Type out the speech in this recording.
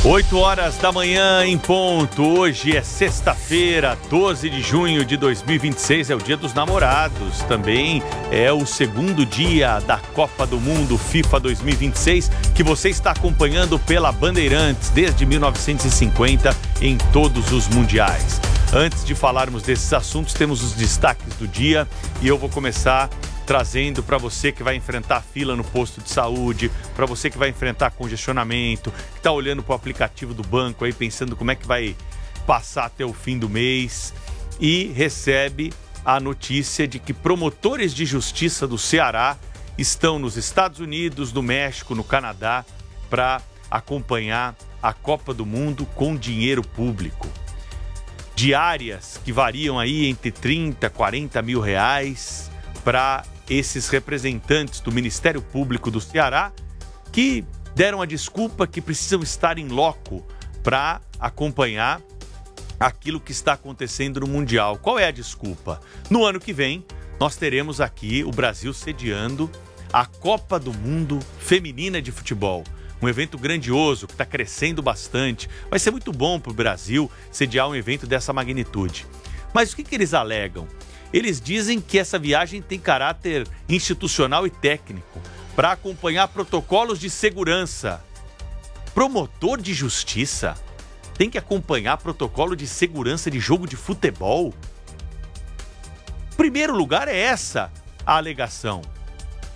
8 horas da manhã em ponto. Hoje é sexta-feira, 12 de junho de 2026, é o Dia dos Namorados. Também é o segundo dia da Copa do Mundo FIFA 2026, que você está acompanhando pela Bandeirantes desde 1950 em todos os mundiais. Antes de falarmos desses assuntos, temos os destaques do dia e eu vou começar trazendo para você que vai enfrentar fila no posto de saúde, para você que vai enfrentar congestionamento, que está olhando para o aplicativo do banco aí pensando como é que vai passar até o fim do mês e recebe a notícia de que promotores de justiça do Ceará estão nos Estados Unidos, no México, no Canadá para acompanhar a Copa do Mundo com dinheiro público. Diárias que variam aí entre 30 a 40 mil reais para esses representantes do Ministério Público do Ceará que deram a desculpa que precisam estar em loco para acompanhar aquilo que está acontecendo no Mundial. Qual é a desculpa? No ano que vem, nós teremos aqui o Brasil sediando a Copa do Mundo Feminina de Futebol. Um evento grandioso que está crescendo bastante. Vai ser muito bom para o Brasil sediar um evento dessa magnitude. Mas o que eles alegam? Eles dizem que essa viagem tem caráter institucional e técnico para acompanhar protocolos de segurança. Promotor de justiça tem que acompanhar protocolo de segurança de jogo de futebol? Em primeiro lugar, é essa a alegação.